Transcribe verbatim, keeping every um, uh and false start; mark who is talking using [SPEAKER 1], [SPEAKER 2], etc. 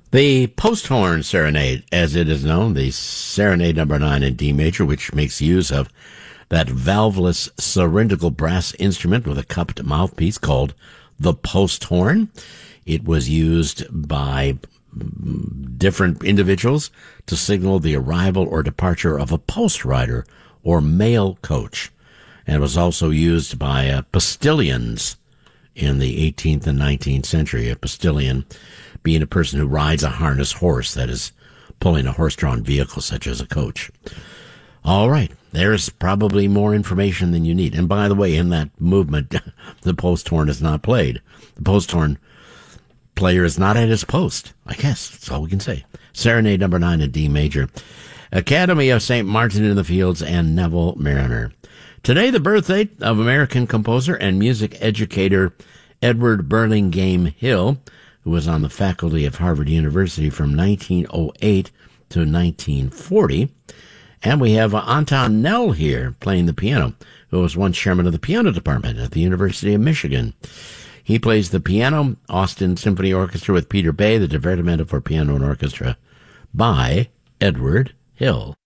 [SPEAKER 1] The Post Horn Serenade, as it is known, the Serenade number nine in D major, which makes use of that valveless cylindrical brass instrument with a cupped mouthpiece called the post horn. It was used by different individuals to signal the arrival or departure of a post rider or mail coach. And it was also used by uh, postilions in the eighteenth and nineteenth century. A postilion being a person who rides a harness horse, that is, pulling a horse-drawn vehicle such as a coach. All right, there's probably more information than you need. And by the way, in that movement, the post horn is not played. The post horn player is not at his post. I guess that's all we can say. Serenade number nine in D major. Academy of Saint Martin in the Fields and Neville Mariner. Today, the birthday of American composer and music educator Edward Burlingame Hill, who was on the faculty of Harvard University from nineteen oh eight to nineteen forty. And we have Anton Nell here playing the piano, who was once chairman of the piano department at the University of Michigan. He plays the piano, Austin Symphony Orchestra with Peter Bay, the Divertimento for Piano and Orchestra by Edward Hill.